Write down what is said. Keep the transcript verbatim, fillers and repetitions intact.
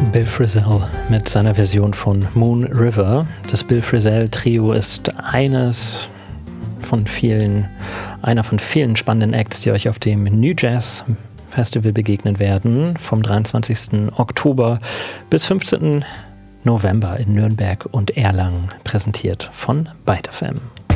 Bill Frisell mit seiner Version von Moon River. Das Bill Frisell Trio ist eines von vielen, einer von vielen spannenden Acts, die euch auf dem New Jazz Festival begegnen werden, vom dreiundzwanzigsten Oktober bis fünfzehnten November in Nürnberg und Erlangen, präsentiert von Byte F M.